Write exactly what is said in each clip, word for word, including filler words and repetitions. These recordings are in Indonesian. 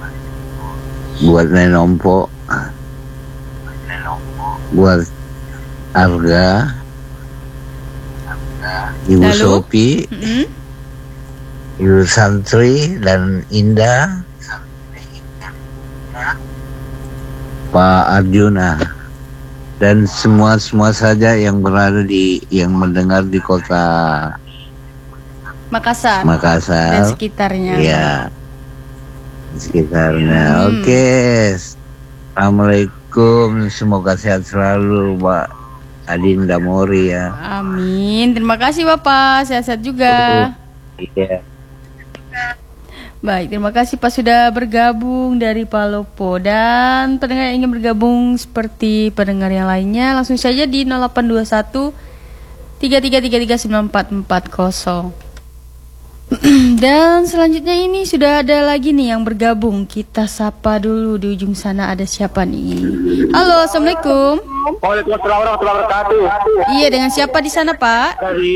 buat Nenompo, buat Arga, Ibu Lalu? Sopi, Mm-mm. Ibu Santri dan Indah, Pak Arjuna, dan semua-semua saja yang berada di yang mendengar di kota Makassar dan Makassar, sekitarnya. ya, sekitarnya. Hmm. Oke, Assalamualaikum, semoga sehat selalu, Mbak Adinda Mori ya. Amin. Terima kasih Bapak, sehat-sehat juga. Iya. Baik, terima kasih Pak sudah bergabung dari Palopo. Dan pendengar yang ingin bergabung seperti pendengar yang lainnya, langsung saja di nol delapan dua satu tiga tiga tiga tiga sembilan empat empat nol. Dan selanjutnya ini sudah ada lagi nih yang bergabung. Kita sapa dulu, di ujung sana ada siapa nih? Halo, Assalamualaikum. Waalaikumsalam warahmatullahi wabarakatuh. Iya, dengan siapa di sana Pak? Dari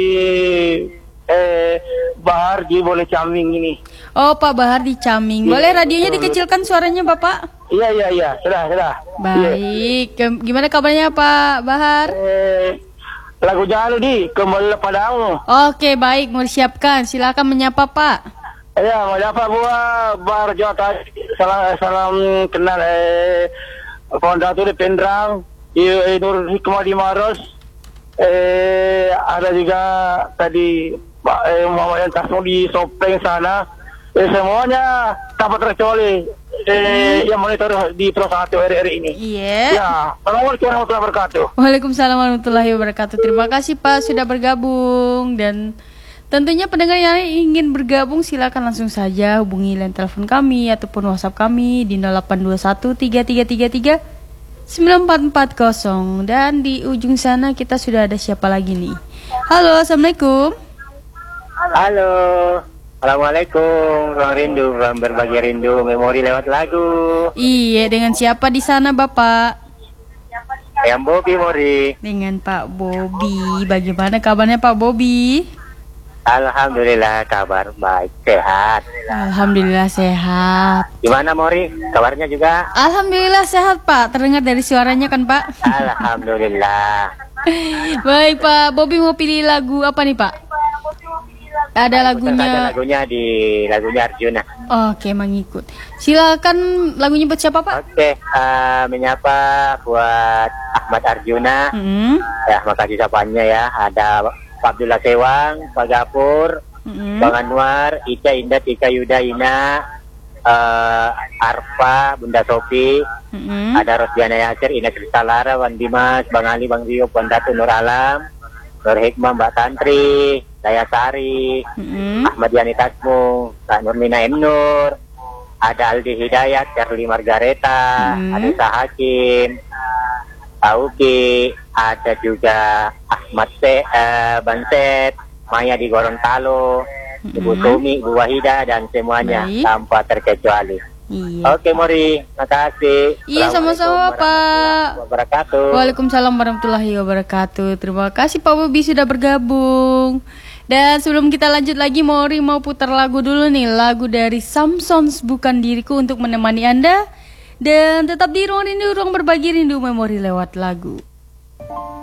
eh Bahar di Boleh Caming ini. Oh, Pak Bahar di Caming. Boleh radionya dikecilkan suaranya Bapak? Iya iya iya, sudah sudah. Baik, Ke- gimana kabarnya Pak Bahar? Eh, lagu Jalu di Kembali Padamu. Oke, baik, mau disiapkan. Silakan menyapa Pak. Ya, mau dapat buah Bahar Jawa tadi. Salam salam kenal eh Fondatur di Pendrang, I- Nur Hikmah di Maros. Eh ada juga tadi Pak eh, Muhammad Tasmo di Sopleng sana. Eh, semuanya dapat terkecuali eh, yang monitor di Pro satu R R ini. Iya. Ya, Assalamualaikum warahmatullahi wabarakatuh. Waalaikumsalam warahmatullahi wabarakatuh. Terima kasih Pak sudah bergabung. Dan tentunya pendengar yang ingin bergabung silakan langsung saja hubungi line telepon kami ataupun WhatsApp kami di nol delapan dua satu tiga tiga tiga tiga sembilan empat empat nol. Dan di ujung sana kita sudah ada siapa lagi nih? Halo, Assalamualaikum. Halo. Assalamualaikum, ruang rindu, ruang berbagi rindu, memori lewat lagu. Iya, dengan siapa di sana Bapak? Yang Bobi Mori. Dengan Pak Bobi. Bagaimana kabarnya Pak Bobi? Alhamdulillah kabar baik, sehat. Alhamdulillah sehat. Gimana Mori? Kabarnya juga? Alhamdulillah sehat Pak. Terdengar dari suaranya kan Pak? Alhamdulillah. Baik Pak, Bobi mau pilih lagu apa nih Pak? Ada Ada lagunya. lagunya di lagunya Arjuna. Oke, mengikut. Silakan lagunya buat siapa Pak? Oke, eh, menyapa buat Ahmad Arjuna. Hmm. Ya, makasih sapanya ya. Ada Pak Abdullah Sewang, Pak Gapur, Hmm. Bang Anwar, Ica Indah, Tika Yuda Ina, eh, Arfa, Bunda Sopi, Hmm. ada Rosdiana Yasir, Ina Kristalara, Wan Dimas, Bang Ali, Bang Rio, Wan Datu, Nur Alam, Nur Hikmah, Mbak Tantri, Daya Sari, Hmm. Ahmad Yani Tasmu, Kak Nurmina M. Nur, ada Aldi Hidayat, Charlie Margareta, Hmm. ada Isa Hakim, Auki, ada juga Ahmad Se, eh, Banset, Maya di Gorontalo, Ibu Hmm. Tumi, Ibu Wahida, dan semuanya Baik. tanpa terkecuali. Iya. Oke Mori, makasih. Iya, sama-sama, Assalamualaikum Pak. warahmatullahi wabarakatuh. Waalaikumsalam warahmatullahi wabarakatuh. Terima kasih Pak Bobi sudah bergabung. Dan sebelum kita lanjut lagi, Mori mau putar lagu dulu nih. Lagu dari Samsons, Bukan Diriku, untuk menemani Anda. Dan tetap di ruang rindu, ruang berbagi rindu, memori lewat lagu.